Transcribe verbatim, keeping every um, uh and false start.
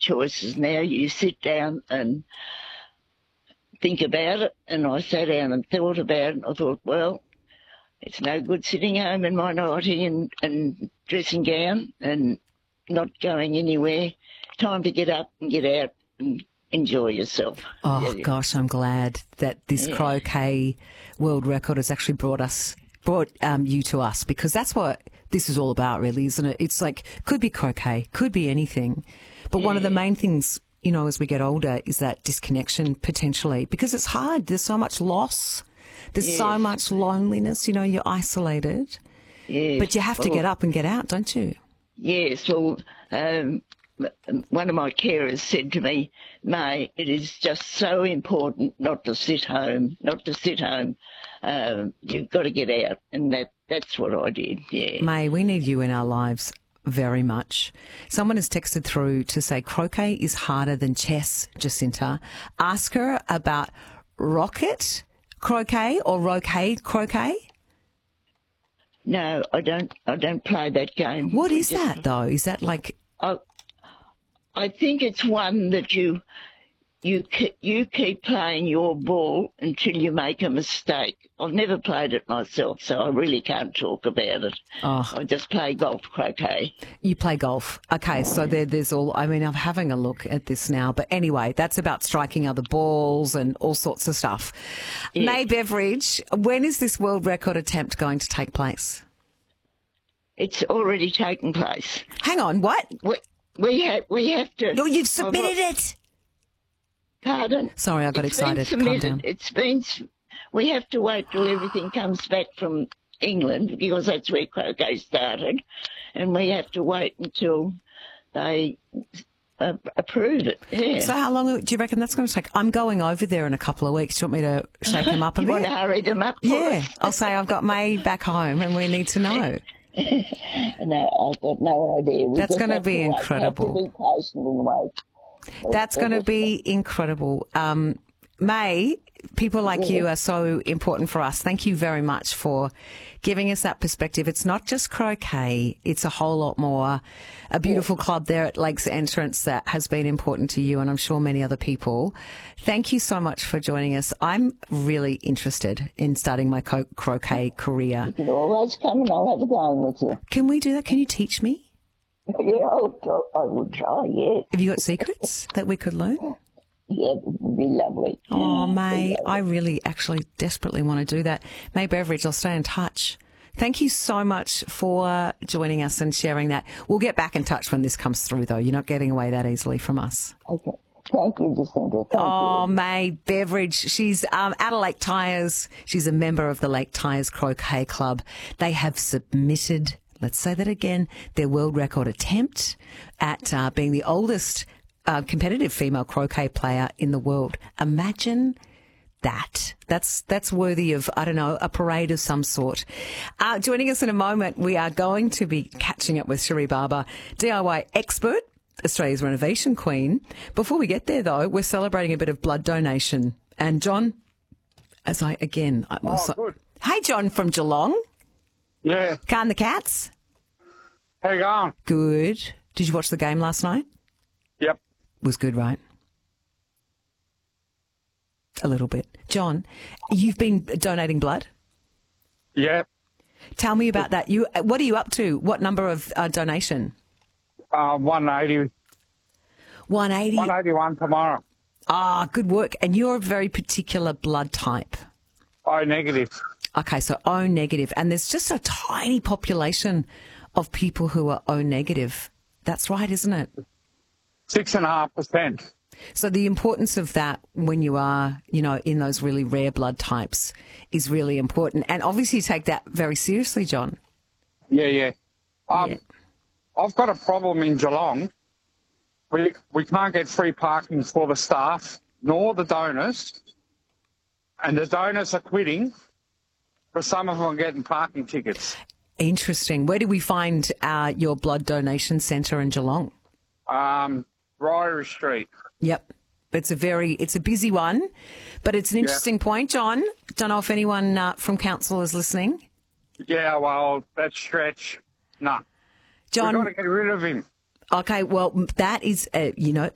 choices now. You sit down and think about it, and I sat down and thought about it, and I thought, well, it's no good sitting home in my nightie and, and dressing gown and not going anywhere. Time to get up and get out and enjoy yourself. Oh, Yeah. gosh, I'm glad that this Yeah. croquet world record has actually brought us, brought um, you to us, because that's what this is all about, really, isn't it? It's like, could be croquet, could be anything. But one of the main things, you know, as we get older is that disconnection potentially, because it's hard. There's so much loss. There's Yes. so much loneliness, you know, you're isolated. Yes. But you have to Well, get up and get out, don't you? Yes, well, um, one of my carers said to me, May, it is just so important not to sit home, not to sit home. Um, you've got to get out, and that, that's what I did, yeah. May, we need you in our lives very much. Someone has texted through to say croquet is harder than chess, Jacinta. Ask her about rocket croquet or roquet croquet. No, I don't. I don't play that game. What We is just- that, though? Is that like... I, I think it's one that you you ke- you keep playing your ball until you make a mistake. I've never played it myself, so I really can't talk about it. Oh. I just play golf croquet. You play golf. Okay, so there, there's all... I mean, I'm having a look at this now. But anyway, that's about striking other balls and all sorts of stuff. Yeah. May Beveridge, when is this world record attempt going to take place? It's already taken place. Hang on, what? We we have we have to. No, you've submitted it. Pardon? Sorry, I got It's been excited. Calm submitted. down. It's been. s- We have to wait till everything comes back from England because that's where croquet started, and we have to wait until they uh, approve it. Yeah. So how long do you reckon that's going to take? I'm going over there in a couple of weeks. Do you want me to shake him up a you want bit? to hurry them up? For Yeah, us? I'll say I've got May back home and we need to know. No, I've got no idea. We That's just gonna have to be wait. We have incredible. to be patient and wait. That's going to be incredible. Um, May, people like you are so important for us. Thank you very much for giving us that perspective. It's not just croquet, it's a whole lot more. A beautiful club there at Lakes Entrance that has been important to you and I'm sure many other people. Thank you so much for joining us. I'm really interested in starting my co- croquet career. You can always come and I'll have a go with you. Can we do that? Can you teach me? Yeah, I'll, I'll, I will try, yeah. Have you got secrets that we could learn? Yeah, it would be lovely. Oh, May, I really actually desperately want to do that. May Beveridge, I'll stay in touch. Thank you so much for joining us and sharing that. We'll get back in touch when this comes through, though. You're not getting away that easily from us. Okay. Thank you, Jacinta. Thank Oh, you. May Beveridge. She's um, out of Lake Tyers. She's a member of the Lake Tyers Croquet Club. They have submitted, let's say that again, their world record attempt at uh, being the oldest uh, competitive female croquet player in the world. Imagine that. That's that's worthy of, I don't know, a parade of some sort. Uh, joining us in a moment, we are going to be catching up with Cherie Barber, D I Y expert, Australia's renovation queen. Before we get there, though, we're celebrating a bit of blood donation. And John, as I, again, I'm also... good. Hey, John from Geelong. Yeah. Can the Cats. How you going? Good. Did you watch the game last night? Yep. Was good, right? A little bit. John, you've been donating blood? Yep. Tell me about that. You, what are you up to? What number of uh, donation? Uh, one eighty, one eighty. one eighty-one tomorrow. Ah, good work. And you're a very particular blood type. O negative. Okay, so O negative. And there's just a tiny population of people who are O negative. That's right, isn't it? Six and a half percent. So the importance of that when you are, you know, in those really rare blood types is really important. And obviously you take that very seriously, John. Yeah, yeah. Um, Yeah. I've got a problem in Geelong. We we can't get free parking for the staff nor the donors, and the donors are quitting. For some of them are getting parking tickets. Interesting. Where do we find uh, your blood donation centre in Geelong? Um, Ryrie Street. Yep. It's a very, it's a busy one, but it's an interesting point, John. Don't know if anyone uh, from council is listening. Yeah, well, that stretch. No. We've John, got to get rid of him. okay, well, that is, uh, you know,